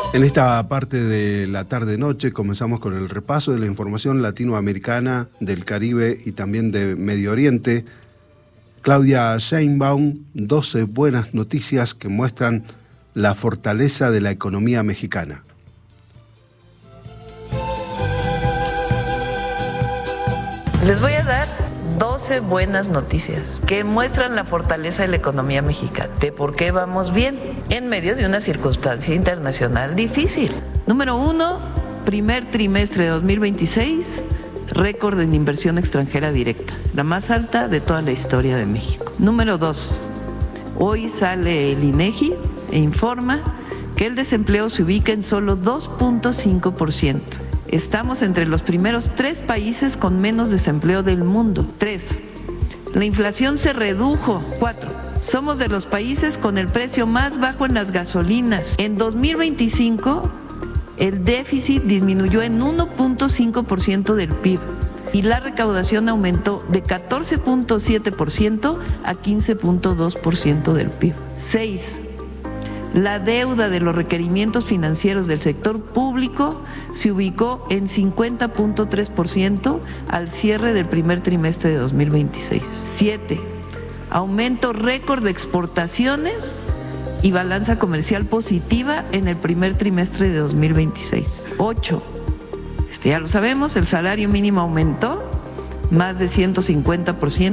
En esta parte de la tarde-noche comenzamos con el repaso de la información latinoamericana, del Caribe y también de Medio Oriente. Claudia Sheinbaum, 12 buenas noticias que muestran la fortaleza de la economía mexicana. Les voy a dar 12 buenas noticias que muestran la fortaleza de la economía mexicana, de por qué vamos bien en medio de una circunstancia internacional difícil. Número 1, primer trimestre de 2026, récord en inversión extranjera directa, la más alta de toda la historia de México. Número 2, hoy sale el INEGI e informa que el desempleo se ubica en solo 2.5%. Estamos entre los primeros 3 países con menos desempleo del mundo. 3. La inflación se redujo. 4. Somos de los países con el precio más bajo en las gasolinas. En 2025, el déficit disminuyó en 1.5% del PIB y la recaudación aumentó de 14.7% a 15.2% del PIB. 6. La deuda de los requerimientos financieros del sector público se ubicó en 50.3% al cierre del primer trimestre de 2026. 7. Aumento récord de exportaciones y balanza comercial positiva en el primer trimestre de 2026. 8. Ya lo sabemos, el salario mínimo aumentó más de 150%,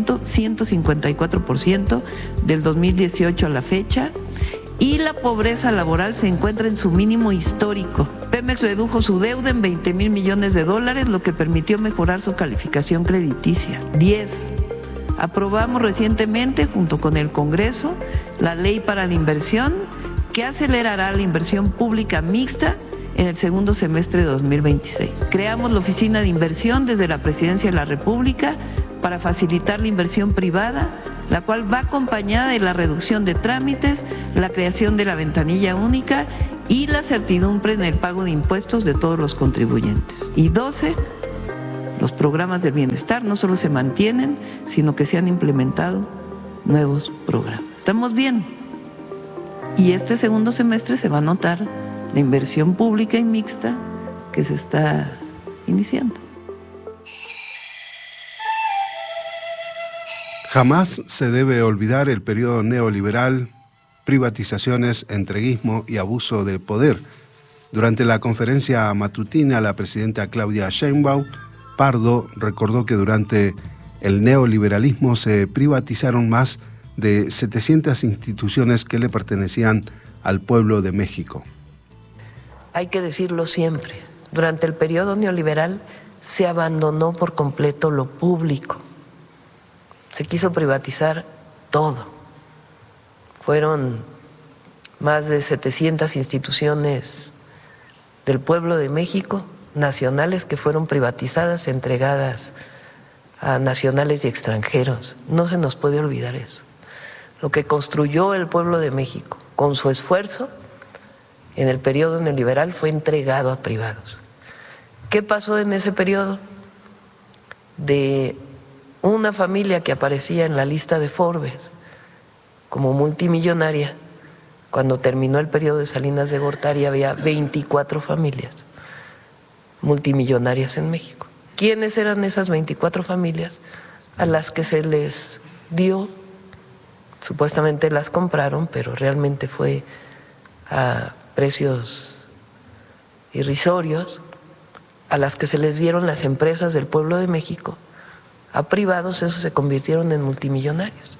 154% del 2018 a la fecha. Y la pobreza laboral se encuentra en su mínimo histórico. Pemex redujo su deuda en $20,000 millones, lo que permitió mejorar su calificación crediticia. 10. Aprobamos recientemente, junto con el Congreso, la Ley para la Inversión, que acelerará la inversión pública mixta en el segundo semestre de 2026. Creamos la Oficina de Inversión desde la Presidencia de la República para facilitar la inversión privada, la cual va acompañada de la reducción de trámites, la creación de la ventanilla única y la certidumbre en el pago de impuestos de todos los contribuyentes. Y 12, los programas del bienestar no solo se mantienen, sino que se han implementado nuevos programas. Estamos bien. Y este segundo semestre se va a notar la inversión pública y mixta que se está iniciando. Jamás se debe olvidar el periodo neoliberal, privatizaciones, entreguismo y abuso del poder. Durante la conferencia matutina, la presidenta Claudia Sheinbaum Pardo recordó que durante el neoliberalismo se privatizaron más de 700 instituciones que le pertenecían al pueblo de México. Hay que decirlo siempre, durante el periodo neoliberal se abandonó por completo lo público. Se quiso privatizar todo. Fueron más de 700 instituciones del pueblo de México, nacionales, que fueron privatizadas, entregadas a nacionales y extranjeros. No se nos puede olvidar eso. Lo que construyó el pueblo de México con su esfuerzo en el periodo neoliberal fue entregado a privados. ¿Qué pasó en ese periodo? De una familia que aparecía en la lista de Forbes como multimillonaria, cuando terminó el periodo de Salinas de Gortari había 24 familias multimillonarias en México. ¿Quiénes eran esas 24 familias? A las que se les dio, supuestamente las compraron, pero realmente fue a precios irrisorios, a las que se les dieron las empresas del pueblo de México, a privados, esos se convirtieron en multimillonarios.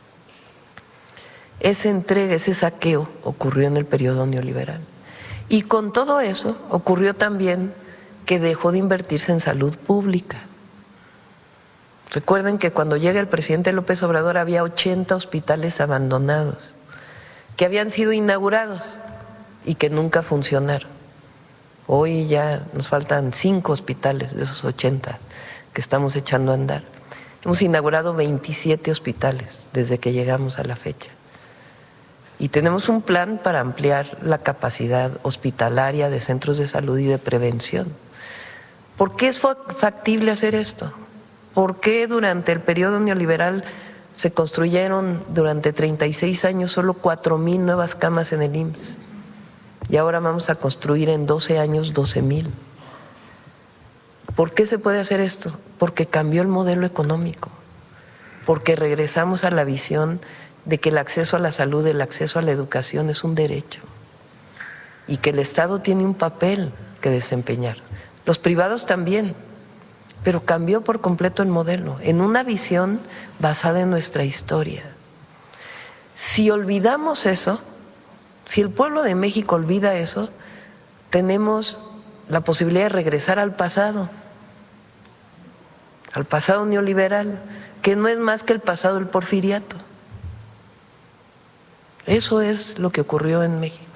Ese entrega, ese saqueo ocurrió en el periodo neoliberal. Y con todo eso ocurrió también que dejó de invertirse en salud pública. Recuerden que cuando llega el presidente López Obrador había 80 hospitales abandonados que habían sido inaugurados y que nunca funcionaron. Hoy ya nos faltan 5 hospitales de esos 80 que estamos echando a andar. Hemos inaugurado 27 hospitales desde que llegamos a la fecha. Y tenemos un plan para ampliar la capacidad hospitalaria de centros de salud y de prevención. ¿Por qué es factible hacer esto? ¿Por qué durante el periodo neoliberal se construyeron durante 36 años solo 4,000 nuevas camas en el IMSS? y ahora vamos a construir en 12 años 12,000. ¿Por qué se puede hacer esto? Porque cambió el modelo económico, porque regresamos a la visión de que el acceso a la salud, el acceso a la educación es un derecho y que el Estado tiene un papel que desempeñar. Los privados también, pero cambió por completo el modelo, en una visión basada en nuestra historia. Si olvidamos eso, si el pueblo de México olvida eso, tenemos la posibilidad de regresar al pasado neoliberal, que no es más que el pasado del porfiriato. Eso es lo que ocurrió en México.